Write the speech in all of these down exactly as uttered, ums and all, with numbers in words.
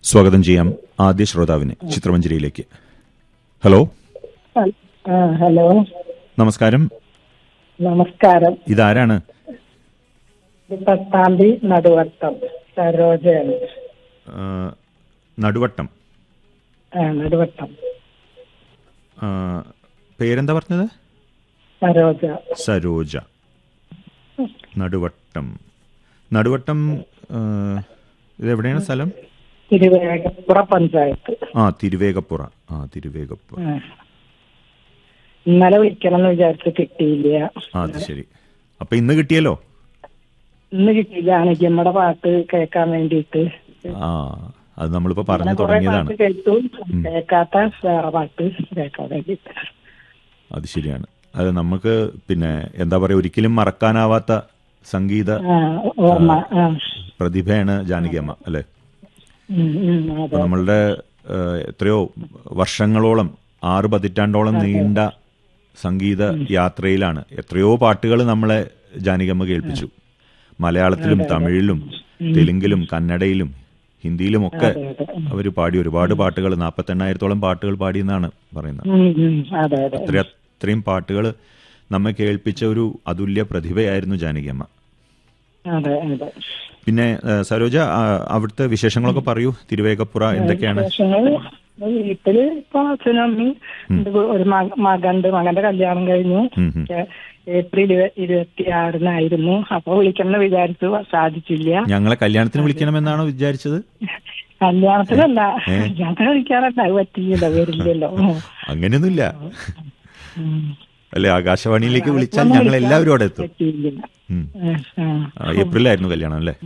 സ്വാഗതം ചെയ്യാം ആദ്യ ശ്രോതാവിനെ ചിത്രമഞ്ജരിയിലേക്ക്. ഹലോ. ഹലോ, നമസ്കാരം. നമസ്കാരം. ഇതാരാണ്? പട്ടാമ്പി നടുവട്ടം സരോജയാണ്. നടുവട്ടം. ആ നടുവട്ടം. പേരെന്താ പറഞ്ഞത്? സരോജ. സരോജ. നടുവട്ടം. നടുവട്ടം ഇത് എവിടെയാണ് സ്ഥലം? തിരുവേഗപ്പുറ പഞ്ചായത്ത്. ആ തിരുവേഗപ്പുറ. ആ തിരുവേഗപ്പുറ. ഇന്നലെ വിളിക്കണം എന്ന് വിചാരിച്ച് കിട്ടിയില്ല. അത് ശരി. അപ്പൊ ഇന്ന് കിട്ടിയല്ലോ? ഇന്ന് കിട്ടിയില്ല. ജമ്മയുടെ പാട്ട് കേൾക്കാൻ വേണ്ടിയിട്ട്. ആ അത് നമ്മളിപ്പോ പറഞ്ഞു തുടങ്ങിയതാണ്. കേട്ടു, കേൾക്കാത്ത വേറെ പാട്ട് കേൾക്കാൻ വേണ്ടിയിട്ട്. അത് ശരിയാണ്. അത് നമുക്ക് പിന്നെ എന്താ പറയാ, ഒരിക്കലും മറക്കാനാവാത്ത സംഗീത പ്രതിഭയാണ് ജാനകി അമ്മ, അല്ലെ? നമ്മളുടെ എത്രയോ വർഷങ്ങളോളം, ആറ് പതിറ്റാണ്ടോളം നീണ്ട സംഗീത യാത്രയിലാണ് എത്രയോ പാട്ടുകൾ നമ്മളെ ജാനകിയമ്മ കേൾപ്പിച്ചു. മലയാളത്തിലും തമിഴിലും തെലുങ്കിലും കന്നഡയിലും ഹിന്ദിയിലും ഒക്കെ അവർ പാടി ഒരുപാട് പാട്ടുകൾ, നാൽപ്പത്തി എണ്ണായിരത്തോളം പാട്ടുകൾ പാടിയെന്നാണ് പറയുന്നത്. അത്ര അത്രയും പാട്ടുകൾ നമ്മെ കേൾപ്പിച്ച ഒരു അതുല്യ പ്രതിഭയായിരുന്നു ജാനകിയമ്മ. പിന്നെ സരോജ, അവിടുത്തെ വിശേഷങ്ങളൊക്കെ പറയൂ. തിരുവേഗപ്പുറ എന്തൊക്കെയാണ്? വീട്ടില് ഇപ്പൊ അച്ഛനും അമ്മയും ഒരു മകണ്ട്. മകന്റെ കല്യാണം കഴിഞ്ഞു. ഏപ്രിൽ ഇരുപത്തി ആറിനായിരുന്നു. അപ്പൊ വിളിക്കണം വിചാരിച്ചു, സാധിച്ചില്ല. ഞങ്ങളെ കല്യാണത്തിന് വിളിക്കണമെന്നാണോ വിചാരിച്ചത്? കല്യാണത്തിനല്ല, കല്യാണത്തിന് വിളിക്കാനല്ല, അത് പറ്റിയില്ല, വരില്ലല്ലോ. അങ്ങനെയൊന്നുമില്ല അല്ലെ? ആകാശവാണിയിലേക്ക് വിളിച്ചാൽ ഞങ്ങൾ എല്ലാവരും അവിടെ എത്തും. ഏപ്രിലായിരുന്നു കല്യാണം അല്ലേ?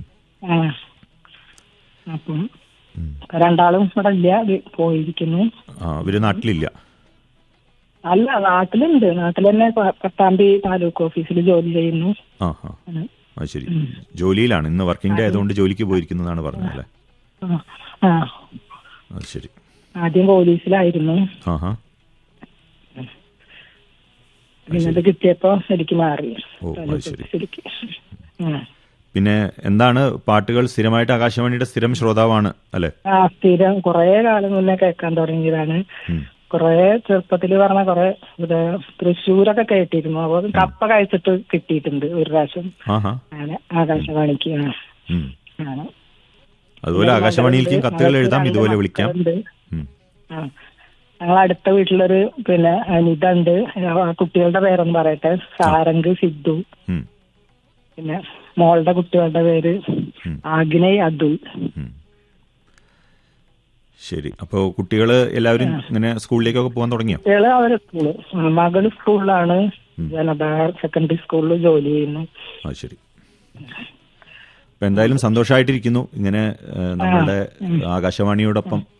അപ്പം രണ്ടാളും ഇവിടെ ഇല്ല, പോയിരിക്കുന്നു. ഇവര് നാട്ടിലില്ല? അല്ല, നാട്ടിലുണ്ട്. നാട്ടിൽ തന്നെ പട്ടാമ്പി താലൂക്ക് ഓഫീസിൽ ജോലി ചെയ്യുന്നു. ആ ആ ശരി. ജോലിയിലാണ്. ഇന്ന് വർക്കിംഗ് ഡേ ആയതുകൊണ്ട് ജോലിക്ക് പോയിരിക്കുന്നതാണ് പറഞ്ഞത് അല്ലേ? അത് ശരി. ആദ്യം പോലീസിലായിരുന്നു. പിന്നെ കിട്ടിയപ്പോ ശരിക്ക് മാറി. പിന്നെ എന്താണ് പാട്ടുകൾ? സ്ഥിരമായിട്ട് ആകാശവാണിയുടെ സ്ഥിരം ശ്രോതാവാണ് അല്ലെ? ആ സ്ഥിരം. കുറെ കാലം മുന്നേ കേൾക്കാൻ തുടങ്ങിയതാണ്. കുറെ ചെറുപ്പത്തിൽ പറഞ്ഞ കുറെ തൃശ്ശൂരൊക്കെ കേട്ടിരുന്നു. അപ്പൊ കപ്പ കഴിച്ചിട്ട് കിട്ടിയിട്ടുണ്ട് ഒരു പ്രാവശ്യം ആകാശവാണിക്ക്. അതുപോലെ ആകാശവാണിയിലേക്കും കത്തുകൾ എഴുതാം, ഇതുപോലെ വിളിക്കാം. ഞങ്ങൾ അടുത്ത വീട്ടിലൊരു പിന്നെ അനിത ഉണ്ട്. കുട്ടികളുടെ പേരൊന്നും പറയട്ടെ. സാരംഗ്, സിദ്ധു. പിന്നെ മോളുടെ കുട്ടികളുടെ പേര് ആഗ്നയ്, അതുൽ. ശരി. അപ്പോ കുട്ടികള് എല്ലാവരും ഇങ്ങനെ സ്കൂളിലേക്കൊക്കെ പോകാൻ തുടങ്ങിയോ? കുട്ടികള് അവര് സ്കൂള്, മകള് സ്കൂളിലാണ്, ജനത സെക്കൻഡറി സ്കൂളിൽ ജോലി ചെയ്യുന്നു. ആ ശരി. അപ്പൊ എന്തായാലും സന്തോഷമായിട്ടിരിക്കുന്നു. ഇങ്ങനെ നമ്മളുടെ ആകാശവാണിയോടൊപ്പം